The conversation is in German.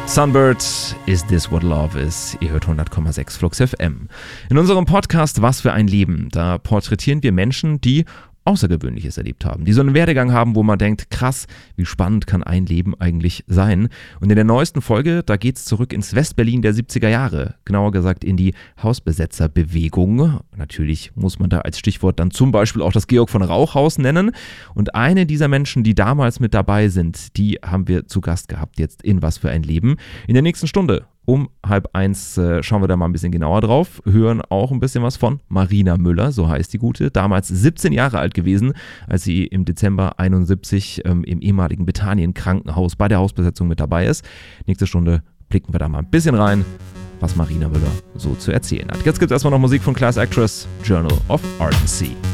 Sunbird, Is This What Love Is? Ihr hört 100,6 Flux FM. In unserem Podcast Was für ein Leben, da porträtieren wir Menschen, die Außergewöhnliches erlebt haben, die so einen Werdegang haben, wo man denkt, krass, wie spannend kann ein Leben eigentlich sein? Und in der neuesten Folge, da geht's zurück ins Westberlin der 70er Jahre, genauer gesagt in die Hausbesetzerbewegung. Natürlich muss man da als Stichwort dann zum Beispiel auch das Georg von Rauchhaus nennen. Und eine dieser Menschen, die damals mit dabei sind, die haben wir zu Gast gehabt jetzt in Was für ein Leben. In der nächsten Stunde um 12:30 schauen wir da mal ein bisschen genauer drauf, hören auch ein bisschen was von Marina Müller, so heißt die Gute, damals 17 Jahre alt gewesen, als sie im Dezember 71 im ehemaligen Bethanien Krankenhaus bei der Hausbesetzung mit dabei ist. Nächste Stunde blicken wir da mal ein bisschen rein, was Marina Müller so zu erzählen hat. Jetzt gibt es erstmal noch Musik von Class Actress, Journal of Ardency.